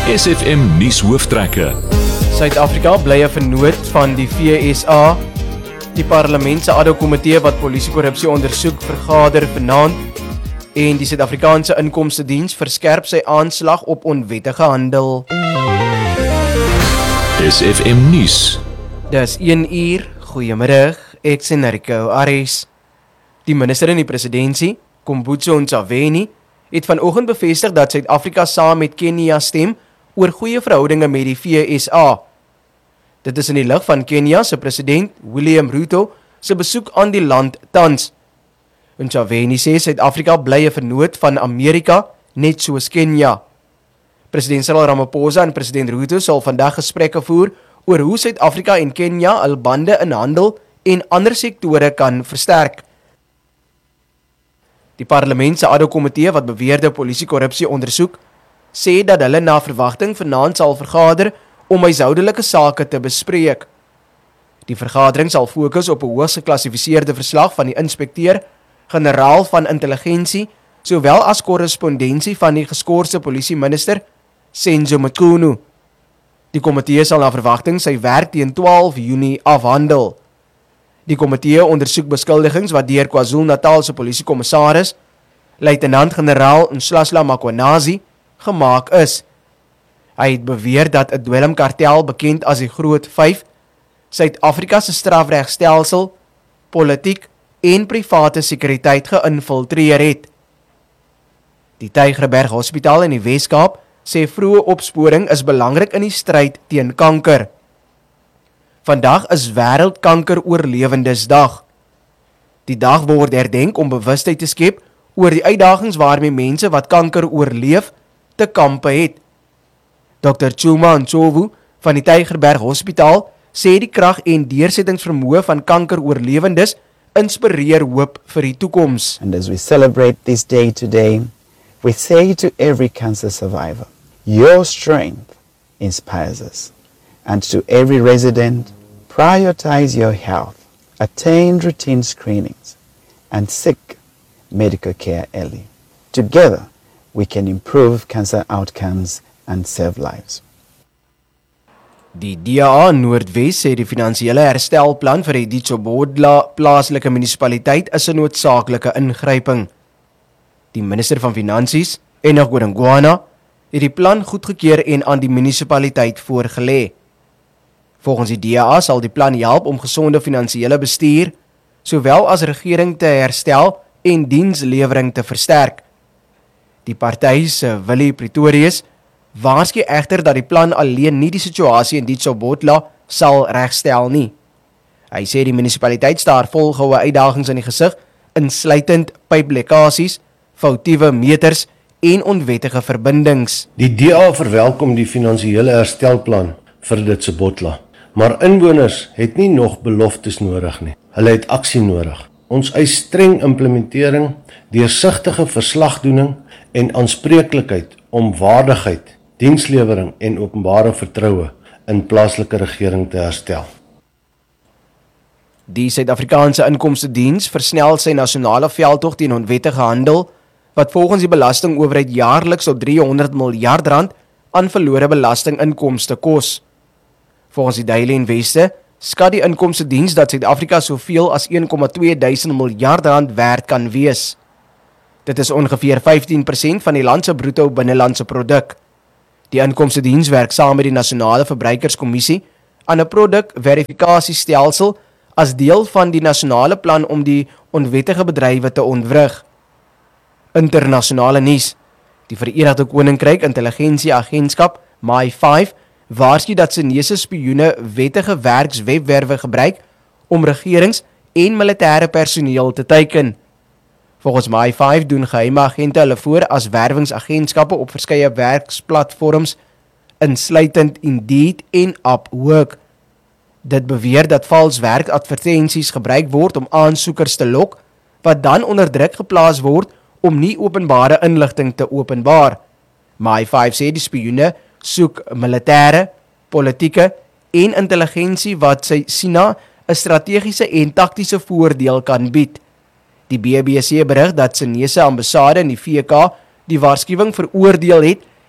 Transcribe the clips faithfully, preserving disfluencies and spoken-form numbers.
S F M nuus hooftrekke. Suid-Afrika bly 'n vennoot van die V S A. Die parlement se ad hoc komitee wat polisiekorrupsie ondersoek vergader vanaand en die Suid-Afrikaanse Inkomstediens verskerp sy aanslag op onwettige handel. S F M nuus. Dis een uur. Goeiemiddag. Ek sien Rico Aris. Die minister in die presidentskap, Kombutso Ntshavheni, het vanoggend bevestig dat Suid-Afrika saam met Kenia stem oor goeie verhoudinge met die V S A. Dit is in die lig van Kenia se president William Ruto se besoek aan die land tans. Ntshavheni sê Suid-Afrika bly 'n vennoot van Amerika, net soos Kenia. President Cyril Ramaphosa en president Ruto sal vandag gesprekke voer oor hoe Suid-Afrika en Kenia hul bande in handel en ander sektore kan versterk. Die parlement se ad hoc komitee wat beweerde polisiekorrupsie ondersoek, sê dat hulle na verwagting vanaand sal vergader om huishoudelike sake te bespreek. Die vergadering sal fokus op 'n hoogs geklassifiseerde verslag van die inspekteur-generaal van intelligensie, sowel as korrespondensie van die geskorste polisieminister, Senzo Mchunu. Die komitee sal na verwagting sy werk teen twaalf Junie afhandel. Die komitee ondersoek beskuldigings wat deur KwaZulu-Natal se polisiekommissaris, luitenant-generaal Nhlasihla Mkhwanazi, gemaak is. Hy het beweer dat 'n dwelmkartel bekend as die Groot Vyf, Suid-Afrika se strafregstelsel, politiek en private sekuriteit geïnfiltreer het. Die Tygerberg Hospitaal in die Wes-Kaap sê vroeë opsporing is belangrik in die stryd teen kanker. Vandag is Wêreldkankeroorlewendesdag. Die dag word herdenk om bewustheid te skep oor die uitdagings waarmee mense wat kanker oorleef te kampe het. dokter Chuma Ntshovu van die Tygerberg Hospitaal sê die krag en deursettingsvermoë van kankeroorlewendes inspireer hoop vir die toekoms. And as we celebrate this day today, we say to every cancer survivor, your strength inspires us. And to every resident, prioritize your health, attend routine screenings, and seek medical care early. Together, we can improve cancer outcomes and save lives. Die D A Noordwes sê die finansiële herstelplan vir die Ditsobodla plaaslike munisipaliteit is 'n noodsaaklike ingryping. Die minister van Finansies, Enoch Godongwana, het die plan goedgekeur en aan die munisipaliteit voorgelê. Volgens die D A sal die plan help om gesonde finansiële bestuur, sowel as regering te herstel en dienslewering te versterk. Die party se Willie Pretorius waarsku egter dat die plan alleen nie die situasie in Ditsobodla sal regstel nie. Hy sê die munisipaliteit staar volgehoue uitdagings in die gesig, insluitend pyplekkasies, foutiewe meters en onwettige verbindings. Die D A verwelkom die finansiële herstelplan vir Ditsobodla, maar inwoners het nie nog beloftes nodig nie. Hulle het aksie nodig. Ons eis streng implementering, deursigtige verslagdoening en aanspreeklikheid om waardigheid, dienslewering en openbare vertroue in plaaslike regering te herstel. Die Suid-Afrikaanse Inkomstediens versnel sy nasionale veldtog teen onwettige handel, wat volgens die belastingowerheid jaarliks op driehonderd miljard rand aan verlore belastinginkomste kos. Volgens die Daily Investor skat die Inkomstediens dat Suid-Afrika soveel as een komma twee duisend miljard rand werd kan wees. Dit is ongeveer vyftien persent van die land se bruto binnelandse produk. Die Inkomstediens werk saam met die Nasionale Verbruikerskommissie aan 'n produkverifikasiestelsel as deel van die nasionale plan om die onwettige bedrywe te ontwrig. Internasionale nuus. Die Verenigde Koninkryk Intelligensieagentskap M I vyf waarsku dat Chinese spioene wettige werkswebwerwe gebruik om regerings en militêre personeel te teiken. Volgens M I vyf doen geheime agente hulle voor as werwingsagentskappe op verskeie werksplatforms, insluitend Indeed en Upwork. Dit beweer dat vals werkadvertensies gebruik word om aansoekers te lok, wat dan onder druk geplaas word om nie openbare inligting te openbaar. M I vyf sê die spioene soek militêre, politieke en intelligensie wat sy China 'n strategiese en taktiese voordeel kan bied. Die B B C berig dat Chinese ambassade in die V K die waarskuwing veroordeel het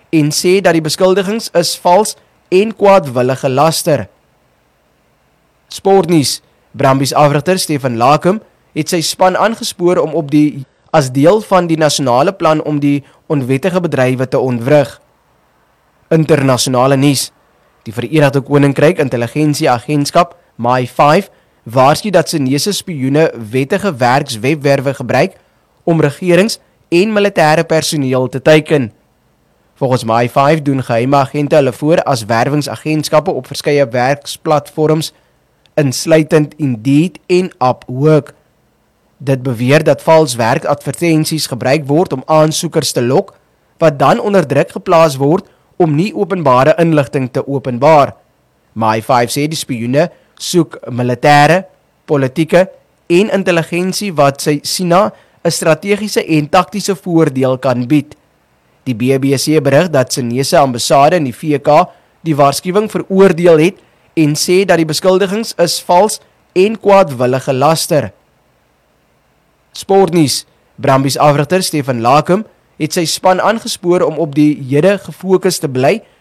en sê dat die beskuldigings is vals en kwaadwillige laster. Sportnuus. Brumbies afrigter Stephen Lakum het sy span aangespoor om op die as deel van die nasionale plan om die onwettige bedrywe te ontwrig. Internasionale nuus. Die Verenigde Koninkryk Intelligensie Agentskap M I vyf waarsku dat Chinese spioene wettige werkswebwerwe gebruik om regerings en militêre personeel te teiken. Volgens M I vyf doen geheime agente hulle voor as werwingsagentskappe op verskeie werksplatforms insluitend Indeed en Upwork. Dit beweer dat vals werkadvertensies gebruik word om aansoekers te lok, wat dan onder druk geplaas word om nie openbare inligting te openbaar. M I vyf sê die spioene soek militêre, politieke en intelligensie wat sy China 'n strategiese en taktiese voordeel kan bied. Die B B C berig dat Chinese ambassade in die V K die waarskuwing veroordeel het en sê dat die beskuldigings is vals en kwaadwillige laster. Sportnuus. Brumbies afrigter Stephen Lakum het sy span aangespoor om op die hede gefokus te bly